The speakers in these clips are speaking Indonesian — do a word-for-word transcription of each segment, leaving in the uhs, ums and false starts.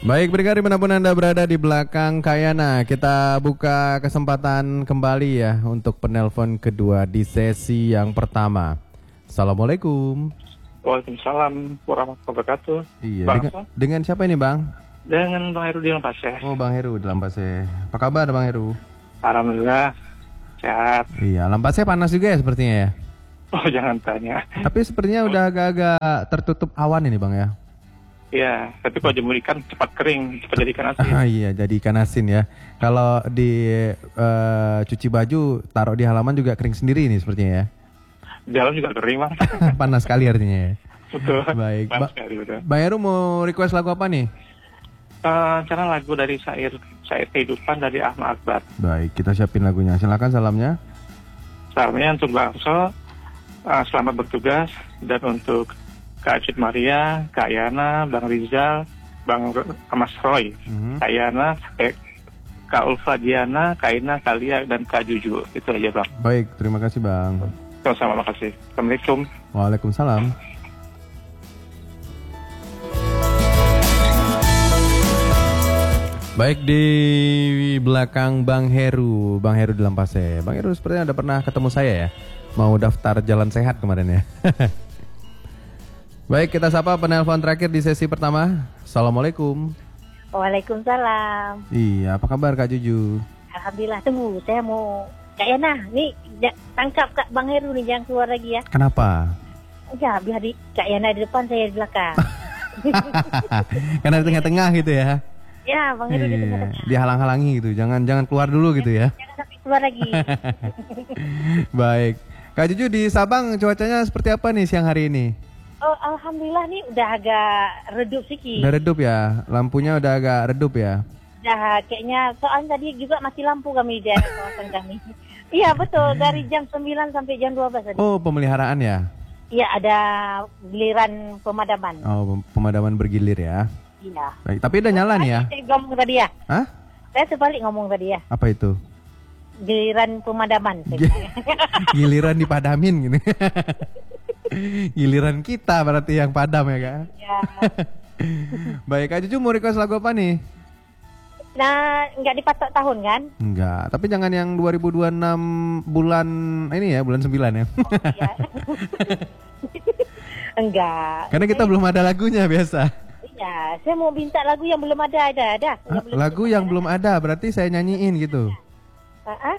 Baik, pendengar dimanapun Anda berada di belakang Kayana, kita buka kesempatan kembali ya untuk penelpon kedua di sesi yang pertama. Assalamualaikum. Waalaikumsalam warahmatullahi wabarakatuh. Iya, Bang, dengan, dengan siapa ini Bang? dengan Bang Heru di Lampase. Oh, Bang Heru di Lampase. Apa kabar Bang Heru? Alhamdulillah sehat. Iya, Lampase panas juga ya sepertinya ya. Oh, jangan tanya. Tapi sepertinya udah agak-agak tertutup awan ini Bang ya. Iya, tapi kalau jemur ikan cepat kering, cepat jadi ikan asin. Ah, iya, jadi ikan asin ya. Kalau di uh, cuci baju, taruh di halaman juga kering sendiri ini sepertinya ya. Di dalam juga kering, Bang. Panas sekali artinya ya. Betul. Baik. Panas Ba- sekali, betul. Bang Heru mau request lagu apa nih? Uh, cara lagu dari Syair Syair Kehidupan dari Ahmad Akbar. Baik, kita siapin lagunya. Silakan salamnya. Salamnya untuk Bang Arso, uh, selamat bertugas, dan untuk Kak Acit Maria, Kak Yana, Bang Rizal, Bang Mas Roy, Mm-hmm. Kak Yana, eh, Kak Ulfa Diana, Kak Ina, Kak Lia, dan Kak Juju. Itu aja, Bang. Baik, terima kasih Bang. Sama-sama, makasih. Assalamualaikum. Waalaikumsalam. Baik, di belakang Bang Heru, Bang Heru di Lampase. Bang Heru sepertinya ada pernah ketemu saya ya. Mau daftar jalan sehat kemarin ya. Baik, kita sapa penelpon terakhir di sesi pertama. Assalamualaikum. Waalaikumsalam. Iya, apa kabar Kak Juju? Alhamdulillah, tunggu, saya mau Kak Yana, nih j- tangkap Kak Bang Heru nih, jangan keluar lagi ya. Kenapa? Ya, biar di, Kak Yana di depan, saya di belakang. Karena di tengah-tengah gitu ya. Ya, Bang Heru di Iya, tengah-tengah. dihalang-halangi gitu. Jangan jangan keluar dulu gitu ya. Jangan sampai keluar lagi. Baik. Kak Juju, di Sabang cuacanya seperti apa nih siang hari ini? Oh, Alhamdulillah nih udah agak redup sedikit. Udah redup ya? Lampunya udah agak redup ya? Udah kayaknya, soalnya tadi juga masih lampu kami di daerah kawasan kami. Iya, betul, dari jam sembilan sampai jam dua belas tadi. Oh, pemeliharaan ya? Iya, ada giliran pemadaman. Oh, pemadaman bergilir ya? Iya. Baik, tapi udah nyala nih ya? Saya ngomong tadi ya. Hah? Saya sebalik ngomong tadi ya. Apa itu? Giliran pemadaman. Giliran dipadamin gitu. Giliran kita berarti yang padam ya Kak? Ya. Baik, Kak Juju mau request lagu apa nih? Nah, nggak dipatok tahun kan? Enggak, tapi jangan yang dua ribu dua puluh enam bulan ini ya, bulan sembilan ya. Oh, iya. Enggak. Karena kita saya, belum ada lagunya biasa. Iya, saya mau minta lagu yang belum ada, ada, ada. Hah, Yang belum lagu ada, yang ada. belum ada, berarti saya nyanyiin gitu. Ah, ah?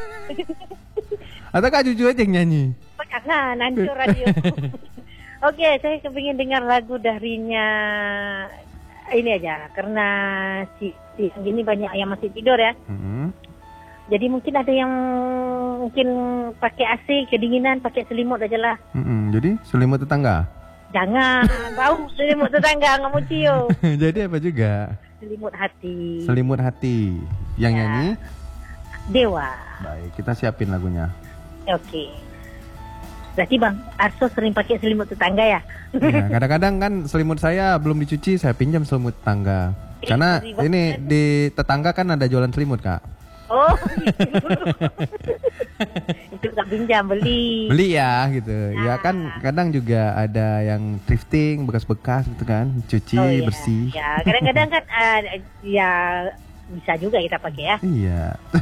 Atau Kak Juju aja yang nyanyi? Jangan, hancur radio. Oke, saya kepingin dengar lagu darinya ini aja, karena si, si gini banyak yang masih tidur ya. Mm-hmm. Jadi mungkin ada yang mungkin pakai A C, kedinginan, pakai selimut aja lah. Mm-hmm. Jadi selimut tetangga? Jangan, bau selimut tetangga, nggak mau cium. Jadi apa juga? Selimut hati. Selimut hati. Yang Ya. nyanyi? Dewa. Baik, kita siapin lagunya. Oke. Berarti Bang Arso sering pakai selimut tetangga ya? Ya, kadang-kadang kan selimut saya belum dicuci, saya pinjam selimut tetangga. Karena Eh, ini di tetangga kan ada jualan selimut Kak. Oh, gitu. Itu tak pinjam, beli. Beli ya gitu. Ya Nah. kan kadang juga ada yang thrifting, bekas-bekas gitu kan, cuci, Oh, iya. bersih. Ya, kadang-kadang kan uh, ya bisa juga kita pakai ya. Iya.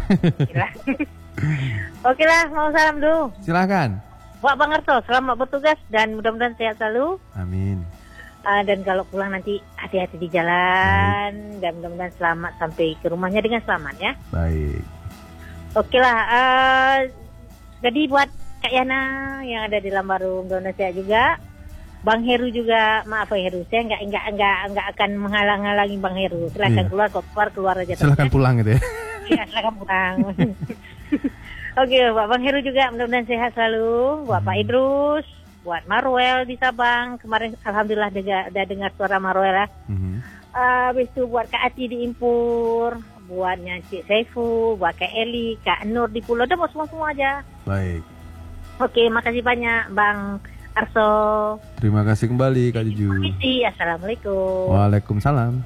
Oke lah, mau salam dulu. Silakan. Buat Bang Arso, selamat bertugas dan mudah-mudahan sehat selalu. Amin. Uh, dan kalau pulang nanti hati-hati di jalan. Dan mudah-mudahan selamat sampai ke rumahnya dengan selamat ya. Baik. Oke lah, uh, jadi buat Kak Yana yang ada di Lambaru, mudah-mudahan sehat juga. Bang Heru juga, maaf Bang Heru, saya nggak nggak nggak nggak akan menghalang-halangi Bang Heru. Silakan Iya. keluar, keluar keluar aja. Silakan ya. pulang gitu ya. Iya, silakan pulang. Oke, buat Bang Heru juga mudah-mudahan sehat selalu. Buat Pak Idrus, buat Marwel di Sabang. Kemarin alhamdulillah udah, udah dengar suara Marwel ya. Mhm. Uh, habis itu buat Kak Ati di Impur, buatnya Cik Saifu, buat Kak Eli, Kak Nur di Pulau. Udah mau semua-semua aja. Baik. Oke, makasih banyak Bang Arso. Terima kasih kembali Kak Juju. Permisi, Assalamualaikum. Waalaikumsalam.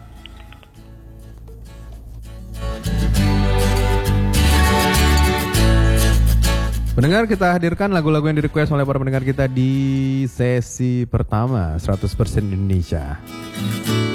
Pendengar, kita hadirkan lagu-lagu yang di-request oleh para pendengar kita di sesi pertama seratus persen Indonesia.